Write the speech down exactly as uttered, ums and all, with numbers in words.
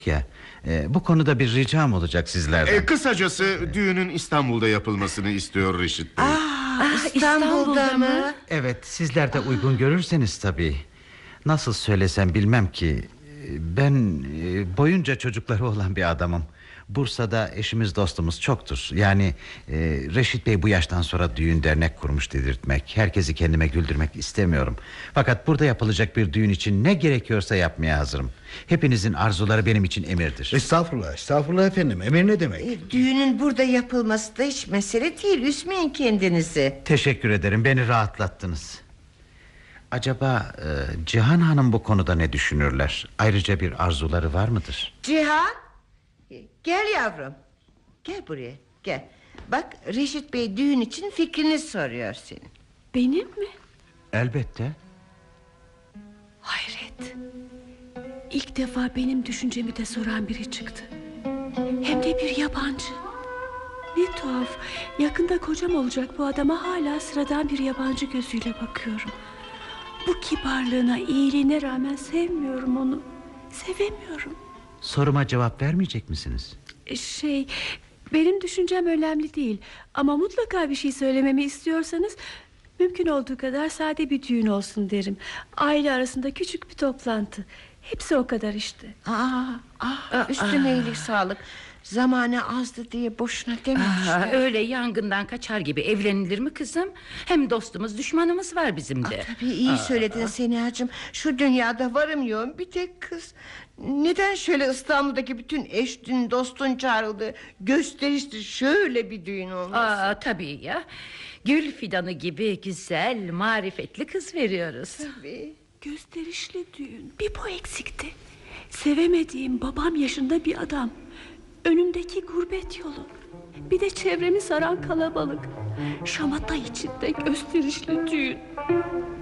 Ya, e, bu konuda bir ricam olacak sizlerden. E, kısacası düğünün İstanbul'da yapılmasını istiyor Reşit Bey. Aa, Ah, İstanbul'da, İstanbul'da mı? mı? Evet, sizler de uygun görürseniz tabii. Nasıl söylesem bilmem ki. E, Ben e, boyunca çocukları olan bir adamım. Bursa'da eşimiz dostumuz çoktur. Yani e, Reşit Bey bu yaştan sonra düğün dernek kurmuş dedirtmek, herkesi kendime güldürmek istemiyorum. Fakat burada yapılacak bir düğün için ne gerekiyorsa yapmaya hazırım. Hepinizin arzuları benim için emirdir. Estağfurullah, estağfurullah efendim. Emir ne demek? E, düğünün burada yapılması da hiç mesele değil. Üzmeyin kendinizi. Teşekkür ederim, beni rahatlattınız. Acaba e, Cihan Hanım bu konuda ne düşünürler? Ayrıca bir arzuları var mıdır? Cihan, e, gel yavrum. Gel buraya, gel. Bak, Reşit Bey düğün için fikrini soruyor senin. Benim mi? Elbette. Hayret. İlk defa benim düşüncemi de soran biri çıktı. Hem de bir yabancı. Ne tuhaf. Yakında kocam olacak bu adama hala sıradan bir yabancı gözüyle bakıyorum. Bu kibarlığına, iyiliğine rağmen sevmiyorum onu. Sevemiyorum. Soruma cevap vermeyecek misiniz? Şey, benim düşüncem önemli değil. Ama mutlaka bir şey söylememi istiyorsanız mümkün olduğu kadar sade bir düğün olsun derim. Aile arasında küçük bir toplantı. Hepsi o kadar işte. Aa, ah, üstüne iyilik sağlık. Zamanı azdı diye boşuna dememişler. Aa, öyle yangından kaçar gibi evlenilir mi kızım? Hem dostumuz düşmanımız var bizim de. Tabii iyi söyledin Senihacığım. Şu dünyada varım yoğun bir tek kız. Neden şöyle İstanbul'daki bütün eştin dostun çağrıldı, gösterişli şöyle bir düğün olmasın? Aa, tabii ya. Gül fidanı gibi güzel, marifetli kız veriyoruz. Tabii. Gösterişli düğün. Bir bu eksikti. Sevemediğim babam yaşında bir adam. Önümdeki gurbet yolu. Bir de çevremi saran kalabalık. Şamata içinde gösterişli düğün.